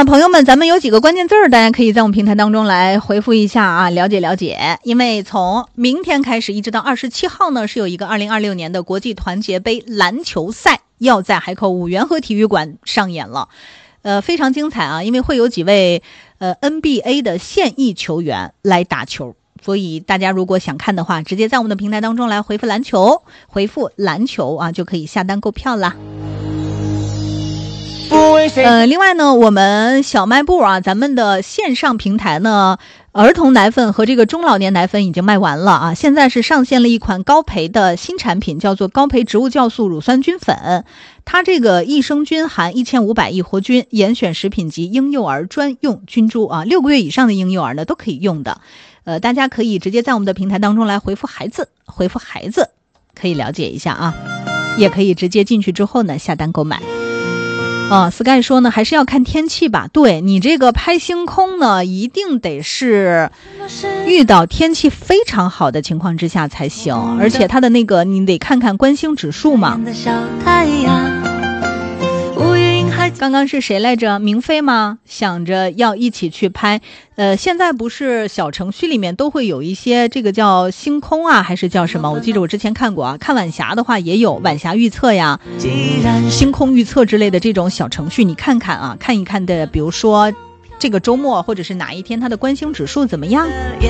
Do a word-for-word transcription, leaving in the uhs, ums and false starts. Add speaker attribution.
Speaker 1: 那朋友们，咱们有几个关键字儿，大家可以在我们平台当中来回复一下啊，了解了解。因为从明天开始一直到二十七号呢，是有一个二零二六年的国际团结杯篮球赛要在海口五缘河体育馆上演了，呃，非常精彩啊，因为会有几位呃 N B A 的现役球员来打球。所以大家如果想看的话，直接在我们的平台当中来回复篮球，回复篮球啊，就可以下单购票啦。呃，另外呢，我们小卖部啊，咱们的线上平台呢，儿童奶粉和这个中老年奶粉已经卖完了啊，现在是上线了一款高培的新产品，叫做高培植物酵素乳酸菌粉。它这个益生菌含一千五百亿活菌，严选食品级婴幼儿专用菌株啊，六个月以上的婴幼儿呢都可以用的。呃，大家可以直接在我们的平台当中来回复孩子，回复孩子，可以了解一下啊，也可以直接进去之后呢下单购买。啊 ，Sky 说呢，还是要看天气吧。对，你这个拍星空呢，一定得是遇到天气非常好的情况之下才行，而且它的那个你得看看观星指数嘛。刚刚是谁来着？明飞吗？想着要一起去拍。呃，现在不是小程序里面都会有一些这个叫星空啊，还是叫什么？我记得我之前看过啊，看晚霞的话也有晚霞预测呀、星空预测之类的这种小程序，你看看啊，看一看的，比如说这个周末或者是哪一天它的观星指数怎么样。